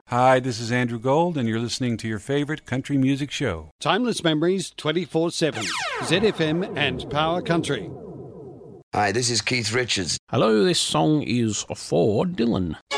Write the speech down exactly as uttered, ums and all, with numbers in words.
Hi, this is Andrew Gold, and you're listening to your favorite country music show. Timeless Memories twenty-four seven. Z F M and Power Country. Hi, this is Keith Richards. Hello, this song is for Dylan.